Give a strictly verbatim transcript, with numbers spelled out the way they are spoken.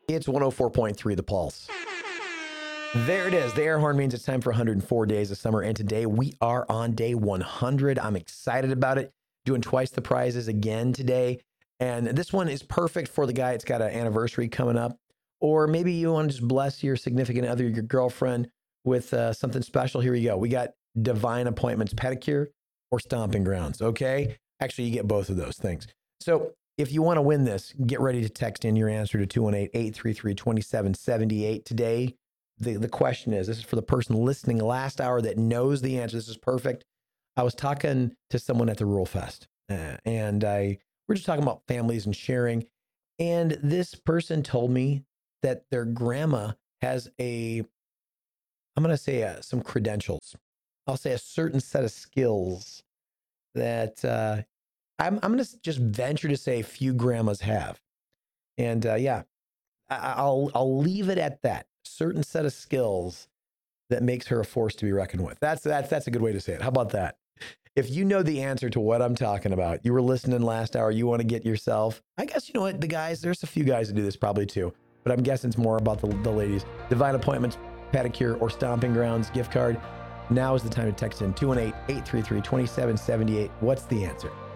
It's one oh four point three The Pulse. There it is. The air horn means it's time for one hundred four days of summer. And today we are on day one hundred. I'm excited about it. Doing twice the prizes again today. And this one is perfect for the guy. It's got an anniversary coming up. Or maybe you want to just bless your significant other, your girlfriend, with uh, something special. Here we go. We got Divine Appointments Pedicure or Stomping Grounds. Okay. Actually, you get both of those things. So if you want to win this, get ready to text in your answer to two one eight, eight three three, two seven seven eight today. The, the question is, this is for the person listening last hour that knows the answer. This is perfect. I was talking to someone at the Rural Fest uh, and I we're just talking about families and sharing. And this person told me that their grandma has a, I'm going to say uh, some credentials. I'll say a certain set of skills that uh, I'm, I'm going to just venture to say few grandmas have. And uh, yeah, I, I'll, I'll leave it at that. Certain set of skills that makes her a force to be reckoned with. That's, that's, that's a good way to say it. How about that? If you know the answer to what I'm talking about, you were listening last hour, you want to get yourself, I guess, you know what, the guys, there's a few guys that do this probably too, but I'm guessing it's more about the, the ladies. Divine Appointments, Pedicure, or Stomping Grounds gift card. Now is the time to text in two one eight, eight three three, two seven seven eight. What's the answer?